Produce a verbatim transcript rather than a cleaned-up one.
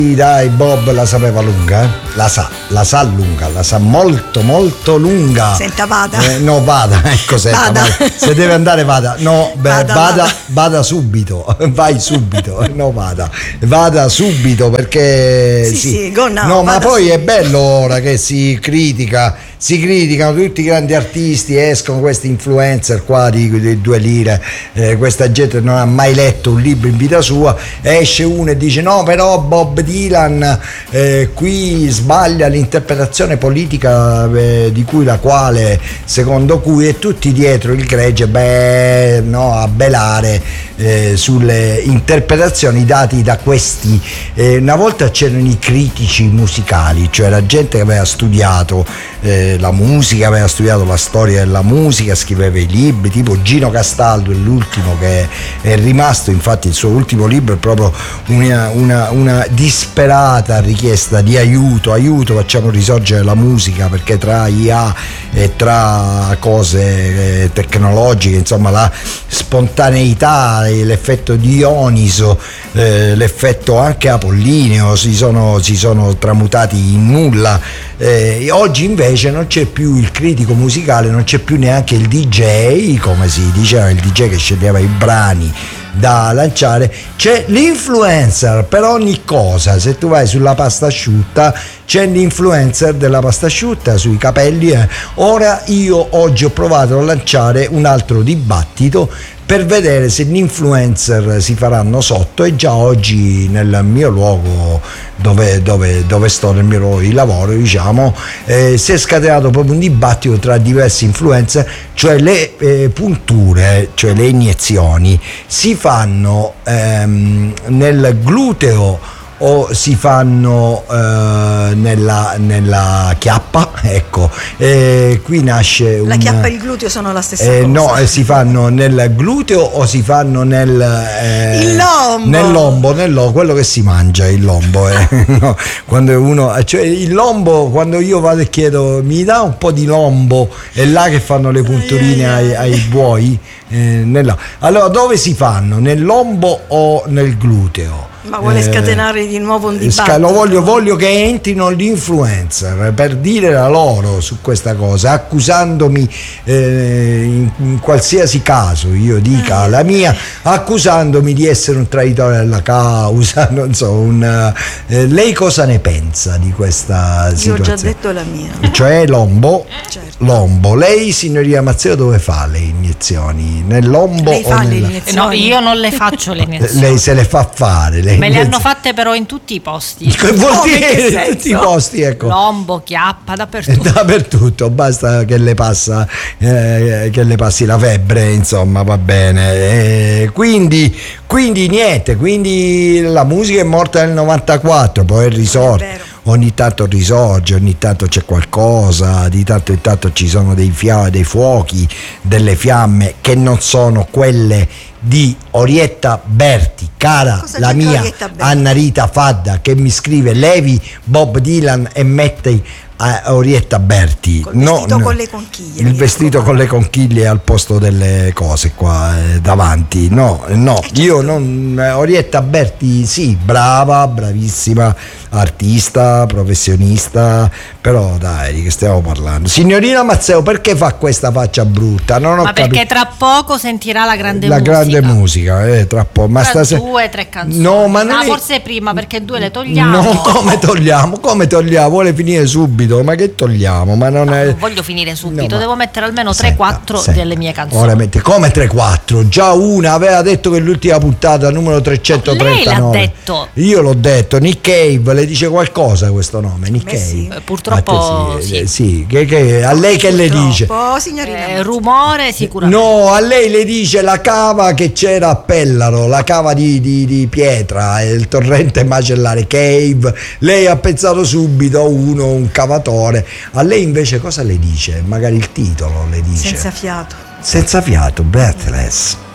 Dai, Bob la sapeva lunga, eh? La sa, la sa lunga, la sa molto molto lunga. Senta, vada. Eh, no, vada, ecco, senta, vada. vada. Se deve andare vada. No, beh, vada, vada, vada. vada subito, vai subito. No, vada. Vada subito perché Sì, sì. sì, go now, no, ma vada poi subito. è bello ora che si critica, si criticano tutti i grandi artisti, escono questi influencer qua di, di due lire, eh, questa gente non ha mai letto un libro in vita sua, esce uno e dice no, però Bob Dylan eh, qui sbaglia l'interpretazione politica eh, di cui la quale secondo cui, e tutti dietro il gregge beh no a belare eh, sulle interpretazioni date da questi eh, una volta c'erano i critici musicali, cioè la gente che aveva studiato eh, la musica, aveva studiato la storia della musica, scriveva i libri, tipo Gino Castaldo è l'ultimo che è rimasto, infatti il suo ultimo libro è proprio una, una, una disperata richiesta di aiuto, aiuto, facciamo risorgere la musica, perché tra I A e tra cose eh, tecnologiche, insomma la spontaneità, l'effetto Dioniso, eh, l'effetto anche apollineo si sono, si sono tramutati in nulla. Eh, oggi invece non c'è più il critico musicale, non c'è più neanche il D J, come si diceva, il D J che sceglieva i brani da lanciare, c'è l'influencer per ogni cosa. Se tu vai sulla pasta asciutta c'è l'influencer della pasta asciutta, sui capelli eh. Ora io oggi ho provato a lanciare un altro dibattito per vedere se gli influencer si faranno sotto, e già oggi nel mio luogo dove, dove, dove sto, nel mio luogo di lavoro, diciamo, eh, si è scatenato proprio un dibattito tra diversi influencer, cioè le eh, punture, cioè le iniezioni si fanno ehm, nel gluteo o si fanno eh, nella, nella chiappa, ecco, e qui nasce un... La chiappa e il gluteo sono la stessa eh, cosa. no, eh, si fanno nel gluteo o si fanno nel eh, il lombo, nel lombo, nel lombo, quello che si mangia, il lombo, eh. No, quando uno, cioè il lombo, quando io vado e chiedo mi dà un po' di lombo, è là che fanno le punturine ai, ai buoi, eh, nella... allora dove si fanno, nel lombo o nel gluteo? Ma vuole scatenare di nuovo un dibattito? Sca- lo voglio, voglio che entrino gli influencer per dire la loro su questa cosa, accusandomi eh, in, in qualsiasi caso io dica la mia, accusandomi di essere un traditore della causa, non so, un, eh, lei cosa ne pensa di questa situazione? Io ho già detto la mia. Cioè lombo, certo. Lombo, lei signorina Mazzeo dove fa le iniezioni? Nel lombo lei o fa nella... le iniezioni? No, io non le faccio le iniezioni. Lei se le fa fare. Me le hanno fatte però in tutti i posti. Che vuol Come, dire che in senso? tutti i posti, ecco. Lombo, chiappa, dappertutto. Dappertutto, basta che le passa eh, che le passi la febbre, insomma, va bene. Eh, quindi, quindi niente, quindi la musica è morta nel novantaquattro, poi è risorta. È vero. Ogni tanto risorge, ogni tanto c'è qualcosa, di tanto in tanto ci sono dei, fia- dei fuochi, delle fiamme che non sono quelle di Orietta Berti, cara Cosa la c'entra mia Orietta Berti? Anna Rita Fadda, che mi scrive levi Bob Dylan e metti a Orietta Berti. Col vestito con le conchiglie, il mi vestito raccomando. con le conchiglie al posto delle cose qua eh, davanti, no, no, io non eh, Orietta Berti sì, brava, bravissima artista, professionista, però dai, di che stiamo parlando? Signorina Mazzeo, perché fa questa faccia brutta? Non ho Ma perché capito. tra poco sentirà la grande La musica. grande musica, eh, tra poco. Ma Tra stasera due, tre canzoni. No, ma non ah, è- forse prima, perché due le togliamo. No, come togliamo? Come togliamo? Vuole finire subito? Ma che togliamo? Ma non No, è. non voglio finire subito, No, ma- devo mettere almeno Senta, tre quattro senta. delle mie canzoni. Ora mette come tre quattro? Già una aveva detto che l'ultima puntata numero trecentotrentanove. Lei l'ha detto. Io l'ho detto. Nick Cave, le dice qualcosa questo nome? Nick Beh, sì. Cave. Eh, purtroppo A te sì, sì. eh, sì. Che, che- a lei che le dice? Oh, signorina. Eh, rumore sicuramente. No, a lei le dice la cava che c'era a Pellaro, la cava di, di, di pietra, il torrente macellare Cave. Lei ha pensato subito a uno, un cavatore. A lei invece cosa le dice? Magari il titolo le dice. Senza fiato. Senza fiato, breathless.